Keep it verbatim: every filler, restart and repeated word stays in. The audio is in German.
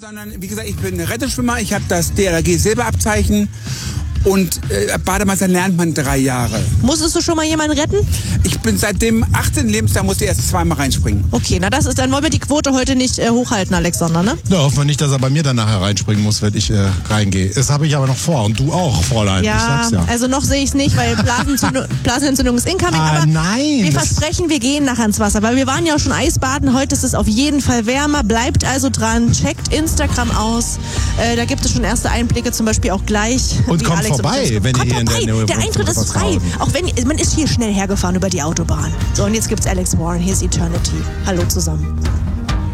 sondern wie gesagt, ich bin Rettungsschwimmer, ich habe das D L R G-Silberabzeichen und äh, Bademeister lernt man drei Jahre. Musstest du schon mal jemanden retten? Ich bin seit dem achtzehnten Lebensjahr, musste ich erst zweimal reinspringen. Okay, na das ist, dann wollen wir die Quote heute nicht äh, hochhalten, Alexander, ne? Ja, hoffen wir nicht, dass er bei mir dann nachher reinspringen muss, wenn ich äh, reingehe. Das habe ich aber noch vor und du auch, Fräulein. Ja, ich sag's ja. also noch sehe ich es nicht, weil Blasenentzündung, Blasenentzündung ist incoming, Ah, aber nein, wir das- versprechen, wir gehen nachher ins Wasser, weil wir waren ja auch schon Eisbaden, heute ist es auf jeden Fall wärmer, bleibt also dran, checkt Instagram aus, äh, da gibt es schon erste Einblicke, zum Beispiel auch gleich. Und wie kommt Alex vorbei, und wenn ihr kommt hier in der vorbei. Nähe Der wohnt, Eintritt ist frei, Wolfershausen. auch wenn, man ist hier schnell hergefahren über die Autobahn. So, und jetzt gibt's Alex Warren, hier ist Eternity. Hallo zusammen.